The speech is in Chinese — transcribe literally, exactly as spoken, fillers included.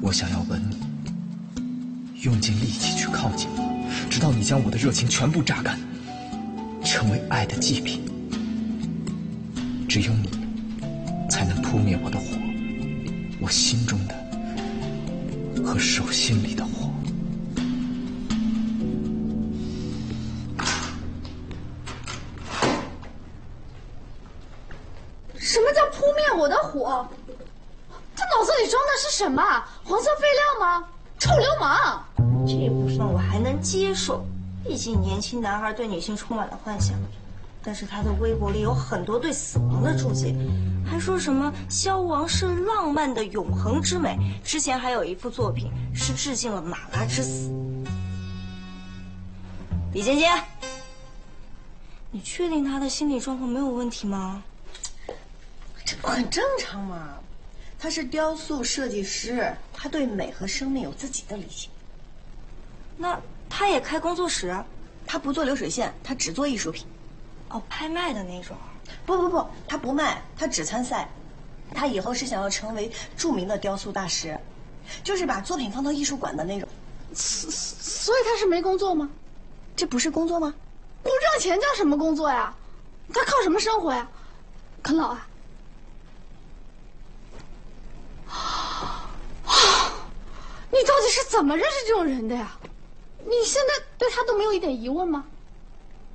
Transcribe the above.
我想要吻你，用尽力气去靠近我，直到你将我的热情全部榨干，成为爱的祭品。只有你才能扑灭我的火，我心中的和手心里的火。 什么叫扑灭我的火？他脑子里装的是什么？黄色废料吗？臭流氓！ 这部分我还能接受，毕竟年轻男孩对女性充满了幻想。但是他的微博里有很多对死亡的注解，还说什么消亡是浪漫的永恒之美。之前还有一幅作品是致敬了马拉之死。李尖尖，你确定他的心理状况没有问题吗？ 这不很正常吗？他是雕塑设计师，他对美和生命有自己的理解。 那他也开工作室？ 他不做流水线，他只做艺术品。 哦，拍卖的那种？ 不不不，他不卖，他只参赛。他以后是想要成为著名的雕塑大师，就是把作品放到艺术馆的那种。 所以他是没工作吗？ 这不是工作吗？ 不挣钱叫什么工作呀？他靠什么生活呀？啃老啊？你到底是怎么认识这种人的呀？你现在对他都没有一点疑问吗？